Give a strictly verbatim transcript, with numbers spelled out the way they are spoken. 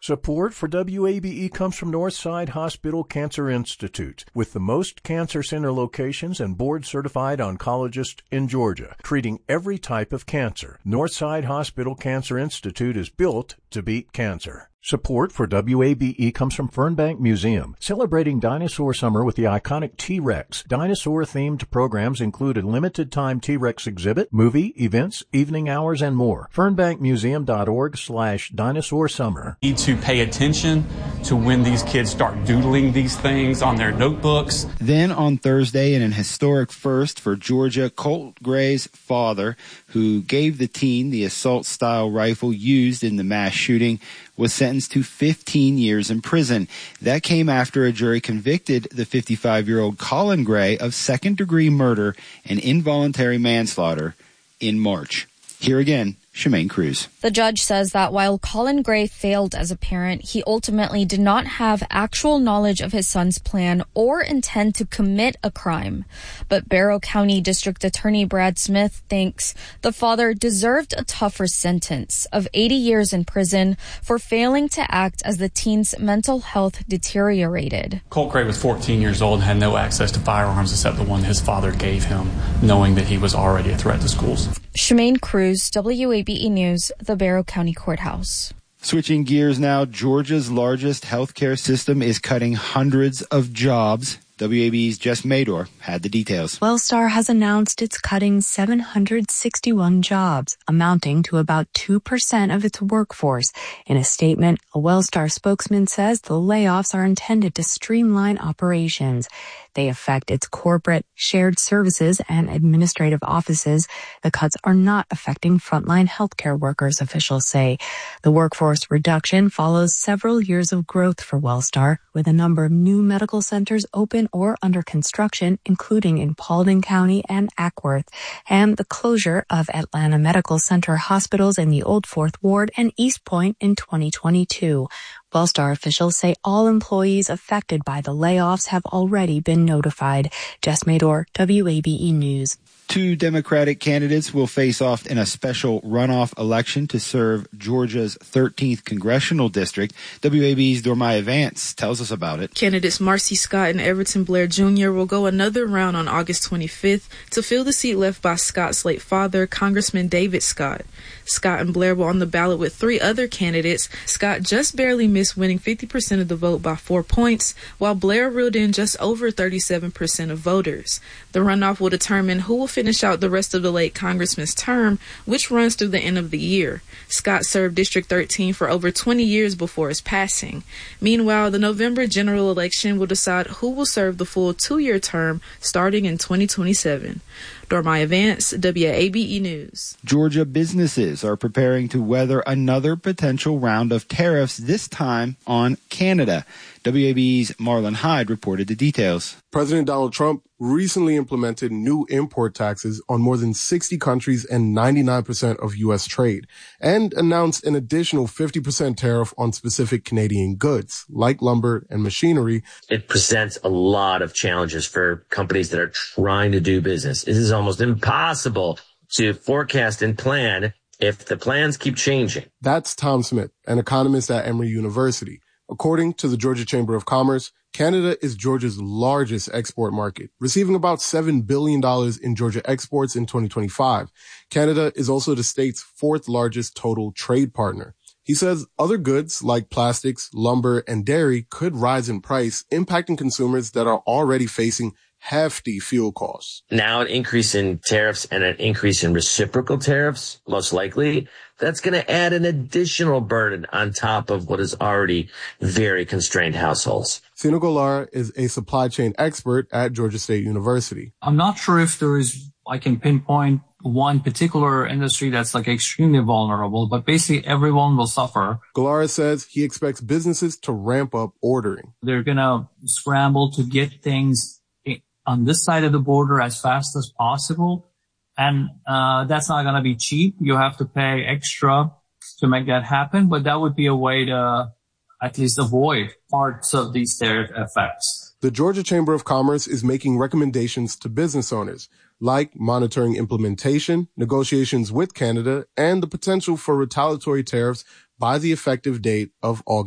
Support for W A B E comes from Northside Hospital Cancer Institute, with the most cancer center locations and board-certified oncologists in Georgia, treating every type of cancer. Northside Hospital Cancer Institute is built to beat cancer. Support for W A B E comes from Fernbank Museum, celebrating dinosaur summer with the iconic T-Rex. Dinosaur-themed programs include a limited-time T-Rex exhibit, movie, events, evening hours, and more. fernbankmuseum.org slash dinosaur summer. Need to pay attention to when these kids start doodling these things on their notebooks. Then on Thursday, in an historic first for Georgia, Colt Gray's father, who gave the teen the assault-style rifle used in the mass shooting, was sentenced to fifteen years in prison. That came after a jury convicted the fifty-five-year-old Colin Gray of second-degree murder and involuntary manslaughter in March. Here again, Shemaine Cruz. The judge says that while Colin Gray failed as a parent, he ultimately did not have actual knowledge of his son's plan or intent to commit a crime. But Barrow County District Attorney Brad Smith thinks the father deserved a tougher sentence of eighty years in prison for failing to act as the teen's mental health deteriorated. Colt Gray was fourteen years old and had no access to firearms except the one his father gave him, knowing that he was already a threat to schools. Shemaine Cruz, W A B E News, the Barrow County Courthouse. Switching gears now, Georgia's largest healthcare system is cutting hundreds of jobs. W A B E's Jess Mador had the details. Wellstar has announced it's cutting seven hundred sixty-one jobs, amounting to about two percent of its workforce. In a statement, a Wellstar spokesman says the layoffs are intended to streamline operations. They affect its corporate, shared services, and administrative offices. The cuts are not affecting frontline healthcare workers, officials say. The workforce reduction follows several years of growth for Wellstar, with a number of new medical centers open or under construction, including in Paulding County and Ackworth, and the closure of Atlanta Medical Center hospitals in the Old Fourth Ward and East Point in twenty twenty-two. Wellstar officials say all employees affected by the layoffs have already been notified. Jess Mador, W A B E News. Two Democratic candidates will face off in a special runoff election to serve Georgia's thirteenth congressional district. W A B E's Dormaya Vance tells us about it. Candidates Marcy Scott and Everton Blair Junior will go another round on August twenty-fifth to fill the seat left by Scott's late father, Congressman David Scott. Scott and Blair were on the ballot with three other candidates. Scott just barely missed winning fifty percent of the vote by four points, while Blair reeled in just over thirty-seven percent of voters. The runoff will determine who will finish out the rest of the late congressman's term, which runs through the end of the year. Scott served District thirteen for over twenty years before his passing. Meanwhile, the November general election will decide who will serve the full two-year term starting in twenty twenty-seven. Dormaya Vance, W A B E News. Georgia businesses are preparing to weather another potential round of tariffs, this time on Canada. W A B E's Marlon Hyde reported the details. President Donald Trump recently implemented new import taxes on more than sixty countries and ninety-nine percent of U S trade, and announced an additional fifty percent tariff on specific Canadian goods, like lumber and machinery. It presents a lot of challenges for companies that are trying to do business. It is almost impossible to forecast and plan if the plans keep changing. That's Tom Smith, an economist at Emory University. According to the Georgia Chamber of Commerce, Canada is Georgia's largest export market, receiving about seven billion dollars in Georgia exports in twenty twenty-five. Canada is also the state's fourth largest total trade partner. He says other goods like plastics, lumber, and dairy could rise in price, impacting consumers that are already facing hefty fuel costs. Now an increase in tariffs and an increase in reciprocal tariffs, most likely, that's going to add an additional burden on top of what is already very constrained households. Sino Golar is a supply chain expert at Georgia State University. I'm not sure if there is, I can pinpoint one particular industry that's like extremely vulnerable, but basically everyone will suffer. Golar says he expects businesses to ramp up ordering. They're going to scramble to get things on this side of the border as fast as possible. And uh that's not going to be cheap. You have to pay extra to make that happen, but that would be a way to at least avoid parts of these tariff effects. The Georgia Chamber of Commerce is making recommendations to business owners, like monitoring implementation, negotiations with Canada, and the potential for retaliatory tariffs by the effective date of August.